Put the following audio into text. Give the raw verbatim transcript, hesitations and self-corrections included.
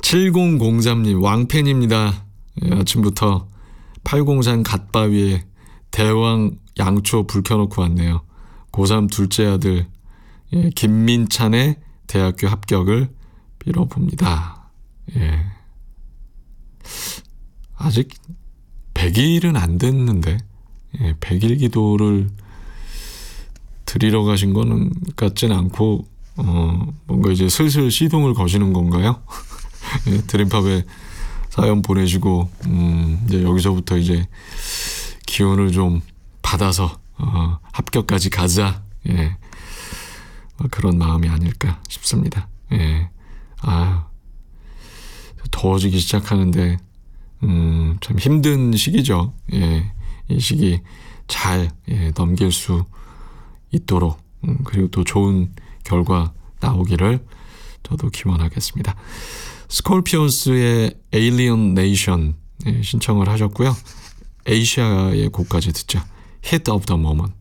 칠공공삼 님 왕팬입니다. 예, 아침부터 팔공산 갓바위에 대왕 양초 불 켜놓고 왔네요. 고삼 둘째 아들 예, 김민찬의 대학교 합격을 빌어봅니다. 예. 아직 백 일은 안 됐는데 예, 백 일 기도를 드리러 가신 거는 같진 않고 어, 뭔가 이제 슬슬 시동을 거시는 건가요? 예, 드림팝에 사연 보내시고 음, 이제 여기서부터 이제 기운을 좀 받아서 어, 합격까지 가자. 예. 그런 마음이 아닐까 싶습니다. 예. 아, 더워지기 시작하는데 음, 참 힘든 시기죠. 예. 이 시기 잘 예, 넘길 수 있도록 음, 그리고 또 좋은 결과 나오기를 저도 기원하겠습니다. 스콜피언스의 Alien Nation 예, 신청을 하셨고요. 에이시아의 곡까지 듣죠. Hit of the Moment.